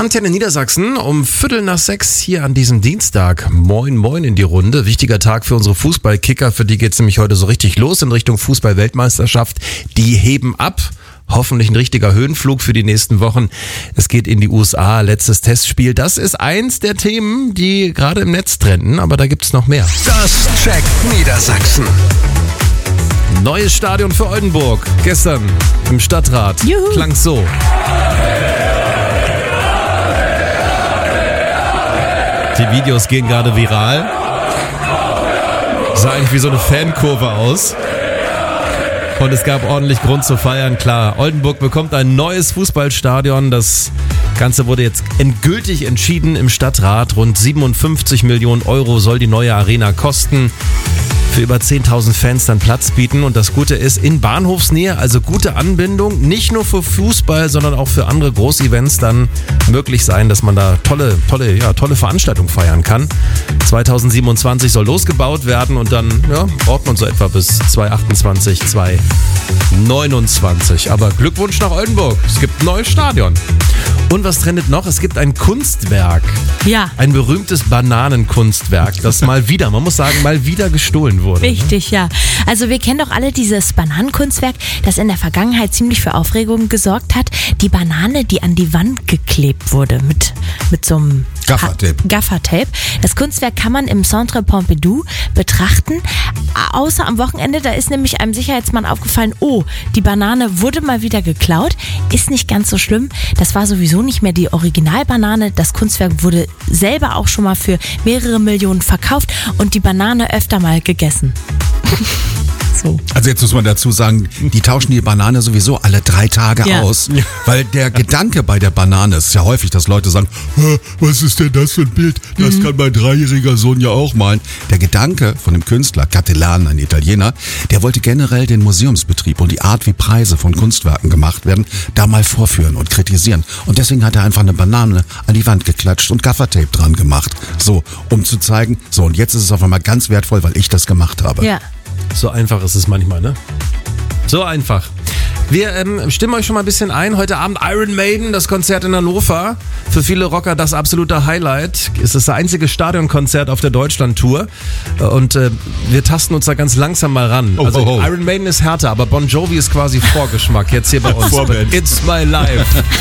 Antenne Niedersachsen um 5:45 hier an diesem Dienstag. Moin, moin in die Runde. Wichtiger Tag für unsere Fußballkicker. Für die geht's nämlich heute so richtig los in Richtung Fußball-Weltmeisterschaft. Die heben ab. Hoffentlich ein richtiger Höhenflug für die nächsten Wochen. Es geht in die USA. Letztes Testspiel. Das ist eins der Themen, die gerade im Netz trenden. Aber da gibt's noch mehr. Das checkt Niedersachsen. Neues Stadion für Oldenburg. Gestern im Stadtrat. Juhu. Klang so. Die Videos gehen gerade viral. Sah eigentlich wie so eine Fankurve aus. Und es gab ordentlich Grund zu feiern, klar. Oldenburg bekommt ein neues Fußballstadion. Das Ganze wurde jetzt endgültig entschieden im Stadtrat. Rund 57 Millionen Euro soll die neue Arena kosten. Für über 10.000 Fans dann Platz bieten. Und das Gute ist, in Bahnhofsnähe, also gute Anbindung, nicht nur für Fußball, sondern auch für andere Großevents dann möglich sein, dass man da tolle Veranstaltungen feiern kann. 2027 soll losgebaut werden und dann braucht man so etwa bis 2028, 2029. Aber Glückwunsch nach Oldenburg, es gibt ein neues Stadion. Und was trendet noch? Es gibt ein Kunstwerk. Ja. Ein berühmtes Bananenkunstwerk, das mal wieder gestohlen wurde. Richtig, ja. Also wir kennen doch alle dieses Bananenkunstwerk, das in der Vergangenheit ziemlich für Aufregung gesorgt hat. Die Banane, die an die Wand geklebt wurde mit so einem Gaffertape. Das Kunstwerk kann man im Centre Pompidou betrachten. Außer am Wochenende, da ist nämlich einem Sicherheitsmann aufgefallen, die Banane wurde mal wieder geklaut. Ist nicht ganz so schlimm. Das war sowieso nicht mehr die Originalbanane. Das Kunstwerk wurde selber auch schon mal für mehrere Millionen verkauft und die Banane öfter mal gegessen. So. Also jetzt muss man dazu sagen, die tauschen die Banane sowieso alle 3 Tage aus, weil der Gedanke bei der Banane ist ja häufig, dass Leute sagen, was ist denn das für ein Bild? Das kann mein 3-jähriger Sohn ja auch malen. Der Gedanke von dem Künstler, Cattelan, ein Italiener, der wollte generell den Museumsbetrieb und die Art, wie Preise von Kunstwerken gemacht werden, da mal vorführen und kritisieren. Und deswegen hat er einfach eine Banane an die Wand geklatscht und Gaffertape dran gemacht. So, um zu zeigen, und jetzt ist es auf einmal ganz wertvoll, weil ich das gemacht habe. Ja. So einfach ist es manchmal, ne? So einfach. Wir stimmen euch schon mal ein bisschen ein. Heute Abend Iron Maiden, das Konzert in Hannover. Für viele Rocker das absolute Highlight. Es ist das einzige Stadionkonzert auf der Deutschland-Tour. Und wir tasten uns da ganz langsam mal ran. Iron Maiden ist härter, aber Bon Jovi ist quasi Vorgeschmack jetzt hier bei uns. It's my life.